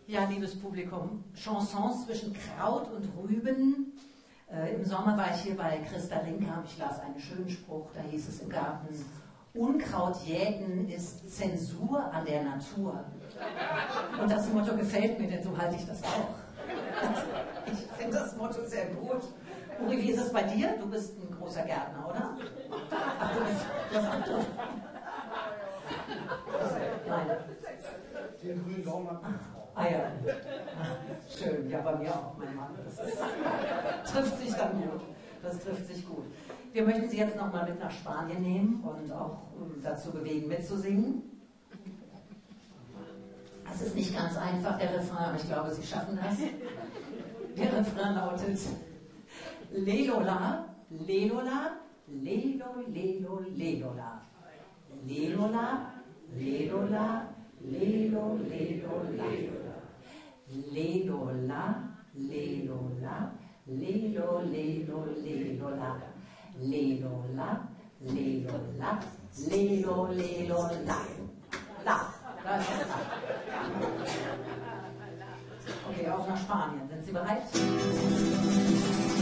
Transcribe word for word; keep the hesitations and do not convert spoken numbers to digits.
Ja, liebes Publikum, Chansons zwischen Kraut und Rüben. Äh, Im Sommer war ich hier bei Christa Linker, ich las einen schönen Spruch, da hieß es im Garten: Unkraut jäten ist Zensur an der Natur. Und das Motto gefällt mir, denn so halte ich das auch. Ich finde das Motto sehr gut. Uri, wie ist es bei dir? Du bist ein großer Gärtner, oder? Ach, du bist was anderes. Nein. Den grünen Daumen hat meine Frau. Ah ja. Schön, ja, bei mir auch, mein Mann. Das ist, trifft sich dann gut. Das trifft sich gut. Wir möchten Sie jetzt nochmal mit nach Spanien nehmen und auch um, dazu bewegen, mitzusingen. Das ist nicht ganz einfach, der Refrain, aber ich glaube, Sie schaffen das. Der Refrain lautet: Lelola, Lelola, Lelo, Lelo, Lelola. Lelola, Lelola, Lelo, Lelo, Lelola. Lelola, Lelola, Lelo, Lelo, Lelola. Lelola, Lelola, Lelo, Lelo, La. La. Da ist das La. Okay, auf nach Spanien. Sind Sie bereit?